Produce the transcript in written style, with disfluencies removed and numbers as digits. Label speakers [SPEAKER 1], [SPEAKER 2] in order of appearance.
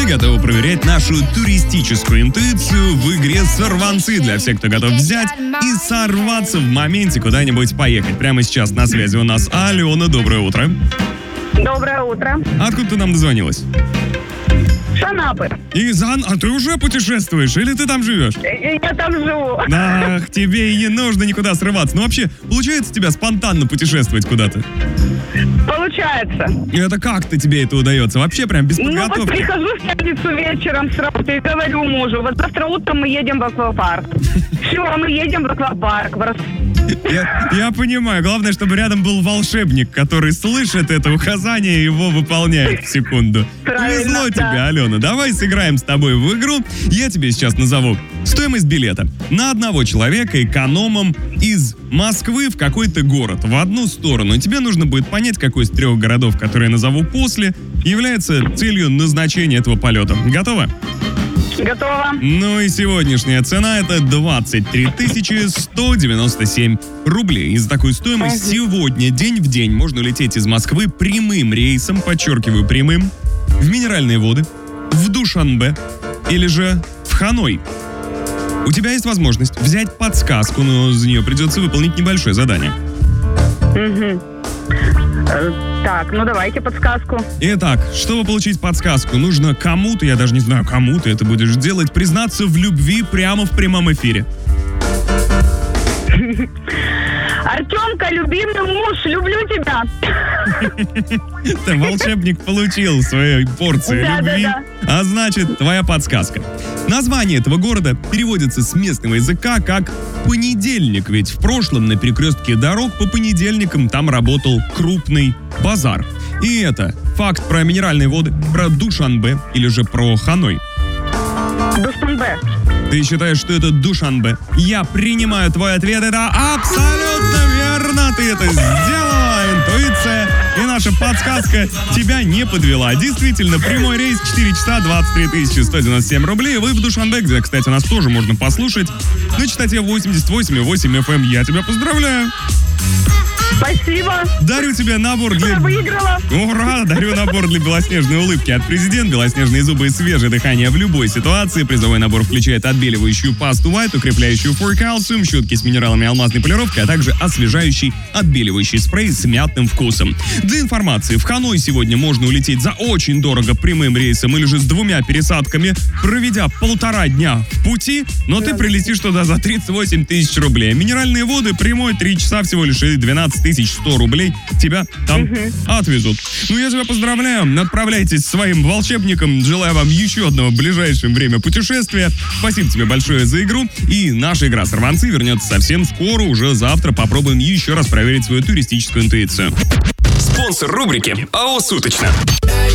[SPEAKER 1] готовы проверять нашу туристическую интуицию в игре «Сорванцы» для всех, кто готов взять и сорваться в моменте куда-нибудь поехать. Прямо сейчас на связи у нас Алена. Доброе утро.
[SPEAKER 2] Доброе утро.
[SPEAKER 1] Откуда ты нам дозвонилась?
[SPEAKER 2] Шанапы.
[SPEAKER 1] А ты уже путешествуешь или ты там живешь?
[SPEAKER 2] Я там живу.
[SPEAKER 1] Ах, тебе и не нужно никуда срываться. Ну вообще, получается у тебя спонтанно путешествовать куда-то?
[SPEAKER 2] Получается.
[SPEAKER 1] Это как-то тебе это удается? Вообще прям без
[SPEAKER 2] Ну вот
[SPEAKER 1] подготовки?
[SPEAKER 2] прихожу в пятницу вечером с работы и говорю мужу, вот завтра утром мы едем в аквапарк. Все, мы едем в аквапарк.
[SPEAKER 1] Я понимаю. Главное, чтобы рядом был волшебник, который слышит это указание и его выполняет в секунду.
[SPEAKER 2] Правильно,
[SPEAKER 1] Повезло
[SPEAKER 2] да.
[SPEAKER 1] тебе, Алена. Давай сыграем с тобой в игру. Я тебе сейчас назову стоимость билета на одного человека экономом из Москвы в какой-то город в одну сторону. И тебе нужно будет понять, какой из 3 городов, которые я назову после, является целью назначения этого полета. Готово?
[SPEAKER 2] Готово.
[SPEAKER 1] Ну и сегодняшняя цена — это 23 197 рублей. И за такую стоимость сегодня, день в день, можно лететь из Москвы прямым рейсом, подчеркиваю, прямым, в Минеральные воды, в Душанбе или же в Ханой. У тебя есть возможность взять подсказку, но за нее придется выполнить небольшое задание.
[SPEAKER 2] Так, ну давайте подсказку.
[SPEAKER 1] Итак, чтобы получить подсказку, нужно кому-то, я даже не знаю, кому ты это будешь делать, признаться в любви прямо в прямом эфире.
[SPEAKER 2] Артемка, любимый муж, люблю тебя.
[SPEAKER 1] Волшебник получил свою порцию любви. А значит, твоя подсказка. Название этого города переводится с местного языка как «понедельник», ведь в прошлом на перекрестке дорог по понедельникам там работал крупный базар. И это факт про Минеральные воды, про Душанбе или же про Ханой.
[SPEAKER 2] Душанбе.
[SPEAKER 1] Ты считаешь, что это Душанбе? Я принимаю твой ответ. Это абсолютно верно. Ты это сделала. Интуиция и наша подсказка тебя не подвела. Действительно, прямой рейс 4 часа 23 197 рублей. Вы в Душанбе, где, кстати, нас тоже можно послушать. На частоте 88,8 FM. Я тебя поздравляю.
[SPEAKER 2] Спасибо.
[SPEAKER 1] Дарю тебе набор
[SPEAKER 2] Я выиграла.
[SPEAKER 1] Ура! Дарю набор для белоснежной улыбки от президента. Белоснежные зубы и свежее дыхание в любой ситуации. Призовой набор включает отбеливающую пасту White, укрепляющую For Calcium, щетки с минералами и алмазной полировкой, а также освежающий отбеливающий спрей с мятным вкусом. Для информации, в Ханой сегодня можно улететь за очень дорого прямым рейсом или же с 2 пересадками, проведя 1,5 дня в пути, но ты прилетишь туда за 38 тысяч рублей. Минеральные воды прямой 3 часа всего лишь и 12 100 рублей тебя там отвезут. Ну, я тебя поздравляю. Отправляйтесь своим волшебником. Желаю вам еще одного в ближайшее время путешествия. Спасибо тебе большое за игру. И наша игра «Сорванцы» вернется совсем скоро. Уже завтра попробуем еще раз проверить свою туристическую интуицию.
[SPEAKER 3] Спонсор рубрики АО «Суточно».